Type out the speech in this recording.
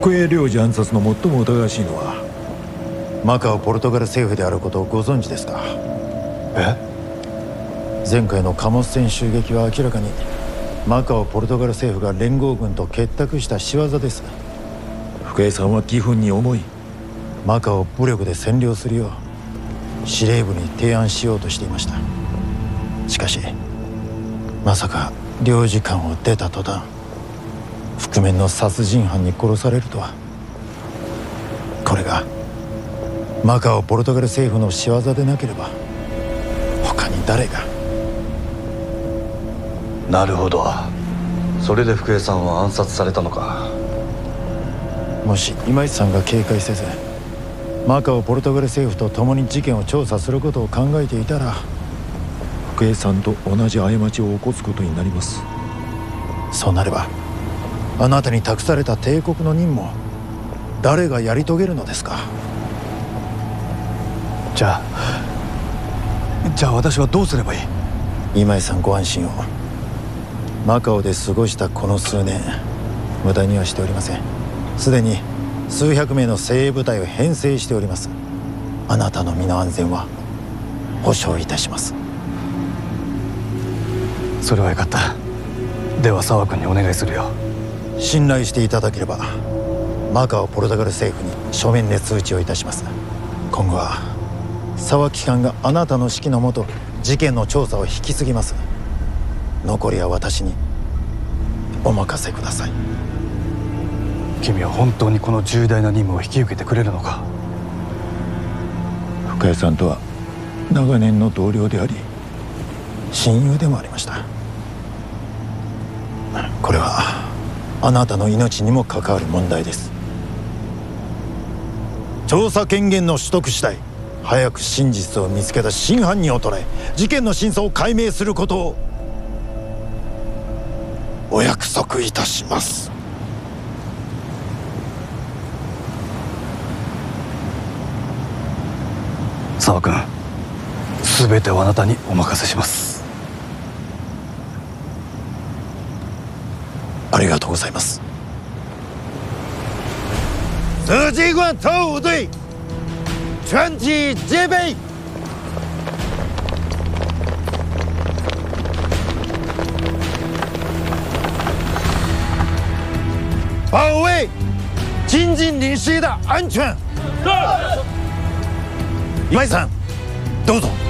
小江領事暗殺の最も疑わしいのはマカオポルトガル政府であることをご存知ですか？前回の貨物船襲撃は明らかにマカオポルトガル政府が連合軍と結託した仕業です。福江さんは義憤に思いマカオを武力で占領するよう司令部に提案しようとしていました。しかしまさか領事館を出た途端覆面の殺人犯に殺されるとは。これがマカオポルトガル政府の仕業でなければ他に誰が。 なるほど、それで福江さんは暗殺されたのか。 もし今井さんが警戒せずマカオポルトガル政府と共に事件を調査することを考えていたら福江さんと同じ過ちを起こすことになります。そうなればあなたに託された帝国の任務を誰がやり遂げるのですか？ じゃあ私はどうすればいい？ 今井さんご安心を。マカオで過ごしたこの数年無駄にはしておりません。すでに数百名の精鋭部隊を編成しております。あなたの身の安全は保証いたします。 それはよかった。では沢君にお願いするよ。 信頼していただければマカオポルトガル政府に書面で通知をいたします。今後は沢機関があなたの指揮のもと事件の調査を引き継ぎます。残りは私にお任せください。 君は本当にこの重大な任務を引き受けてくれるのか？ 深谷さんとは長年の同僚であり親友でもありました。これはあなたの命にも関わる問題です。調査権限の取得次第早く真実を見つけた真犯人を捕らえ事件の真相を解明することをお約束いたします。 沢君、全てはあなたにお任せします。 ありがとうございます。自警官特务队全体戒备。保卫金津领事的安全。今井さん、どうぞ。